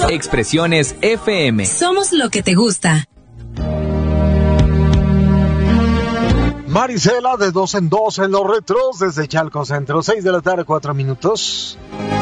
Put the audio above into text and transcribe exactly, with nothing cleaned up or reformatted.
Expresiones F M. Somos lo que te gusta. Marisela, de dos en dos en los retros, desde Chalco Centro, seis de la tarde, cuatro minutos.